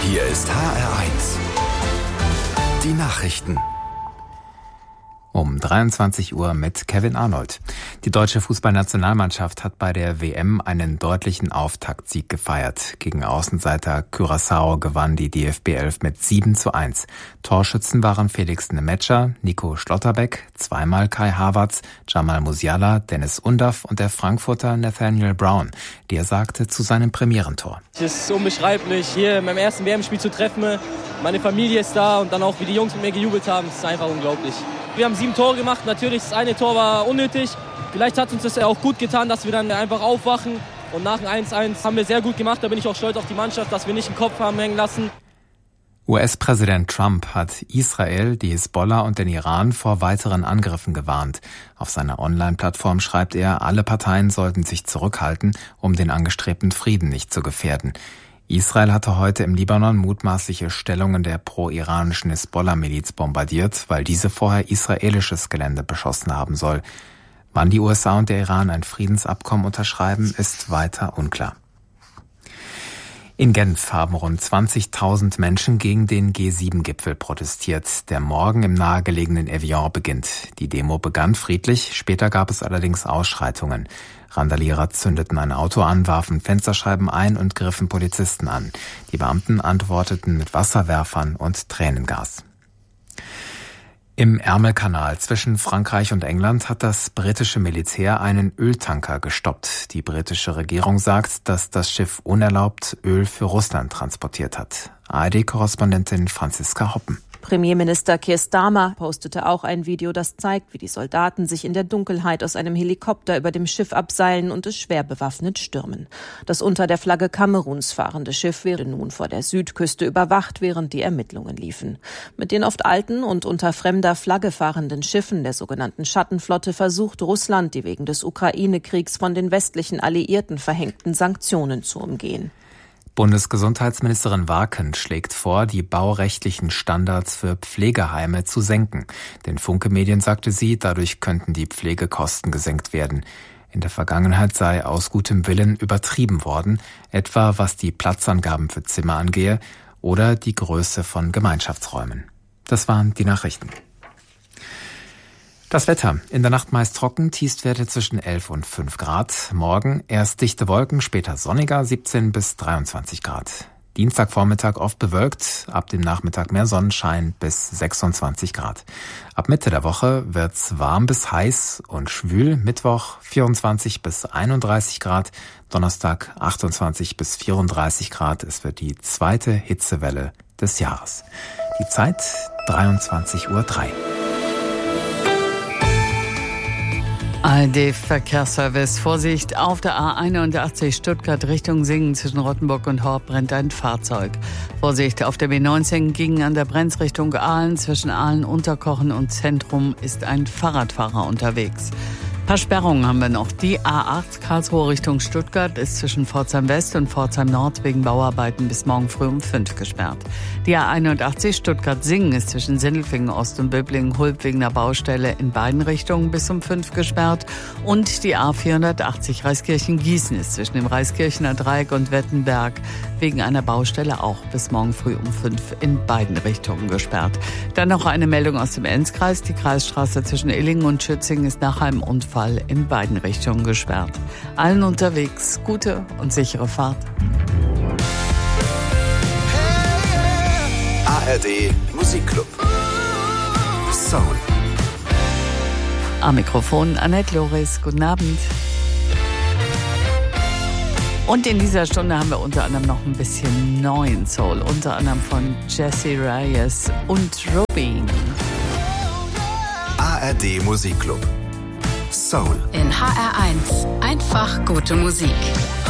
Hier ist HR1. Die Nachrichten. Um 23 Uhr mit Kevin Arnold. Die deutsche Fußballnationalmannschaft hat bei der WM einen deutlichen Auftaktsieg gefeiert. Gegen Außenseiter Curaçao gewann die DFB 11 mit 7:1. Torschützen waren Felix Nmecha, Nico Schlotterbeck, zweimal Kai Havertz, Jamal Musiala, Dennis Undaff und der Frankfurter Nathaniel Brown. Der sagte zu seinem Premierentor: Es ist unbeschreiblich, hier in meinem ersten WM-Spiel zu treffen. Meine Familie ist da und dann auch, wie die Jungs mit mir gejubelt haben, das ist einfach unglaublich. Wir haben 7 Tore gemacht, natürlich das eine Tor war unnötig. Vielleicht hat uns das ja auch gut getan, dass wir dann einfach aufwachen. Und nach dem 1:1 haben wir sehr gut gemacht, da bin ich auch stolz auf die Mannschaft, dass wir nicht den Kopf haben hängen lassen. US-Präsident Trump hat Israel, die Hisbollah und den Iran vor weiteren Angriffen gewarnt. Auf seiner Online-Plattform schreibt er, alle Parteien sollten sich zurückhalten, um den angestrebten Frieden nicht zu gefährden. Israel hatte heute im Libanon mutmaßliche Stellungen der pro-iranischen Hisbollah-Miliz bombardiert, weil diese vorher israelisches Gelände beschossen haben soll. Wann die USA und der Iran ein Friedensabkommen unterschreiben, ist weiter unklar. In Genf haben rund 20.000 Menschen gegen den G7-Gipfel protestiert, der morgen im nahegelegenen Evian beginnt. Die Demo begann friedlich, später gab es allerdings Ausschreitungen. Randalierer zündeten ein Auto an, warfen Fensterscheiben ein und griffen Polizisten an. Die Beamten antworteten mit Wasserwerfern und Tränengas. Im Ärmelkanal zwischen Frankreich und England hat das britische Militär einen Öltanker gestoppt. Die britische Regierung sagt, dass das Schiff unerlaubt Öl für Russland transportiert hat. ARD-Korrespondentin Franziska Hoppen. Premierminister Keir Starmer postete auch ein Video, das zeigt, wie die Soldaten sich in der Dunkelheit aus einem Helikopter über dem Schiff abseilen und es schwer bewaffnet stürmen. Das unter der Flagge Kameruns fahrende Schiff wäre nun vor der Südküste überwacht, während die Ermittlungen liefen. Mit den oft alten und unter fremder Flagge fahrenden Schiffen der sogenannten Schattenflotte versucht Russland, die wegen des Ukraine-Kriegs von den westlichen Alliierten verhängten Sanktionen zu umgehen. Bundesgesundheitsministerin Warken schlägt vor, die baurechtlichen Standards für Pflegeheime zu senken. Den Funke Medien sagte sie, dadurch könnten die Pflegekosten gesenkt werden. In der Vergangenheit sei aus gutem Willen übertrieben worden, etwa was die Platzangaben für Zimmer angehe oder die Größe von Gemeinschaftsräumen. Das waren die Nachrichten. Das Wetter. In der Nacht meist trocken, Tiefstwerte zwischen 11 und 5 Grad. Morgen erst dichte Wolken, später sonniger, 17 bis 23 Grad. Dienstagvormittag oft bewölkt, ab dem Nachmittag mehr Sonnenschein bis 26 Grad. Ab Mitte der Woche wird's warm bis heiß und schwül. Mittwoch 24 bis 31 Grad, Donnerstag 28 bis 34 Grad. Es wird die zweite Hitzewelle des Jahres. Die Zeit 23:03 Uhr. ARD-Verkehrsservice. Vorsicht, auf der A81 Stuttgart Richtung Singen zwischen Rottenburg und Horb brennt ein Fahrzeug. Vorsicht, auf der B19 gegen an der Brenz Richtung Aalen zwischen Aalen-Unterkochen und Zentrum ist ein Fahrradfahrer unterwegs. Ein paar Sperrungen haben wir noch. Die A8 Karlsruhe Richtung Stuttgart ist zwischen Pforzheim West und Pforzheim Nord wegen Bauarbeiten bis morgen früh um 5 gesperrt. Die A81 Stuttgart-Singen ist zwischen Sindelfingen Ost und Böblingen-Hulb wegen einer Baustelle in beiden Richtungen bis um 5 gesperrt. Und die A480 Reiskirchen-Gießen ist zwischen dem Reiskirchener Dreieck und Wettenberg wegen einer Baustelle auch bis morgen früh um 5 in beiden Richtungen gesperrt. Dann noch eine Meldung aus dem Enzkreis. Die Kreisstraße zwischen Illingen und Schützingen ist nach einem Unfall in beiden Richtungen gesperrt. Allen unterwegs gute und sichere Fahrt. ARD Musikclub. Soul. Am Mikrofon Annette Loris. Guten Abend. Und in dieser Stunde haben wir unter anderem noch ein bisschen neuen Soul, unter anderem von Jesse Reyes und Robin. ARD Musikclub. Soul. In HR1 einfach gute Musik.